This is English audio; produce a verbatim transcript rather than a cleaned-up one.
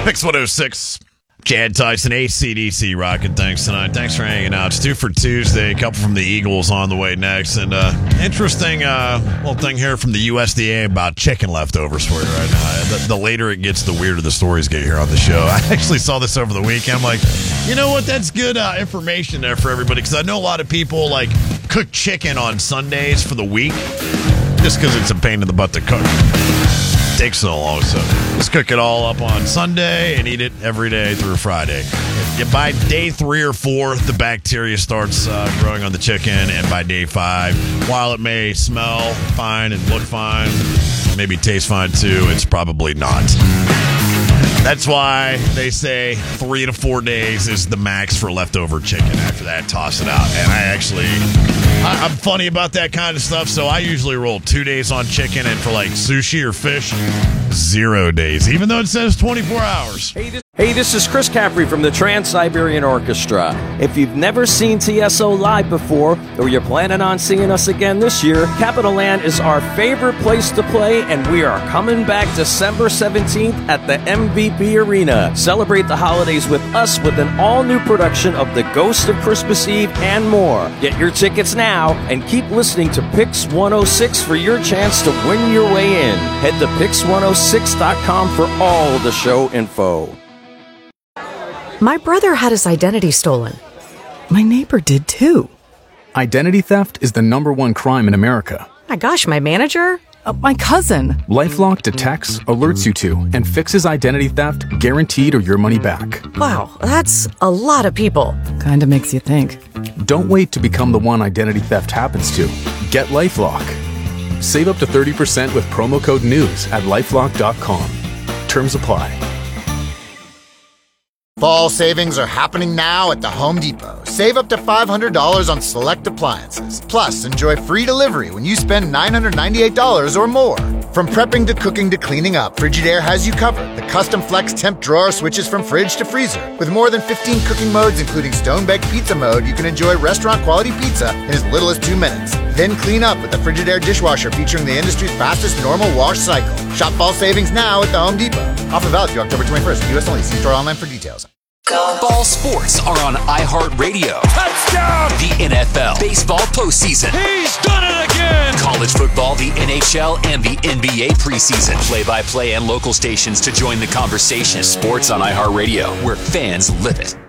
Mix one oh six. Chad Tyson, A C D C rocking things tonight. Thanks for hanging out. It's two for Tuesday. A couple from the Eagles on the way next. And uh, interesting uh, little thing here from the U S D A about chicken leftovers for you right now. The, the later it gets, the weirder the stories get here on the show. I actually saw this over the weekend. I'm like, you know what? That's good uh, information there for everybody, because I know a lot of people like cook chicken on Sundays for the week just because it's a pain in the butt to cook. Takes so long, so let's cook it all up on Sunday and eat it every day through Friday. Yeah, by day three or four, the bacteria starts uh, growing on the chicken, and by day five, while it may smell fine and look fine, maybe taste fine too, it's probably not. That's why they say three to four days is the max for leftover chicken. After that, toss it out. And I actually, I, I'm funny about that kind of stuff, so I usually roll two days on chicken, and for like sushi or fish, zero days, even though it says twenty-four hours. Hey, this, hey, this is Chris Caffrey from the Trans-Siberian Orchestra. If you've never seen T S O live before, or you're planning on seeing us again this year, Capital Land is our favorite place to play, and we are coming back December seventeenth at the M V P Arena. Celebrate the holidays with us with an all-new production of The Ghost of Christmas Eve and more. Get your tickets now, and keep listening to Pix one oh six for your chance to win your way in. Head to pix one oh six dot com for all the show info. My brother had his identity stolen. My neighbor did too. Identity theft is the number one crime in America. My gosh, my manager? Uh, my cousin. LifeLock detects, alerts you to, and fixes identity theft guaranteed or your money back. Wow, that's a lot of people. Kinda makes you think. Don't wait to become the one identity theft happens to. Get LifeLock. Save up to thirty percent with promo code NEWS at lifelock dot com. Terms apply. Fall savings are happening now at the Home Depot. Save up to five hundred dollars on select appliances. Plus, enjoy free delivery when you spend nine hundred ninety-eight dollars or more. From prepping to cooking to cleaning up, Frigidaire has you covered. The custom flex temp drawer switches from fridge to freezer. With more than fifteen cooking modes, including stone-baked pizza mode, you can enjoy restaurant-quality pizza in as little as two minutes. Then clean up with the Frigidaire dishwasher featuring the industry's fastest normal wash cycle. Shop fall savings now at the Home Depot. Offer valid through October twenty-first. U S only. See store online for details. Ball sports are on iHeartRadio. Touchdown! The N F L, baseball postseason. He's done it again! College football, the N H L, and the N B A preseason. Play-by-play and local stations to join the conversation. Sports on iHeartRadio, where fans live it.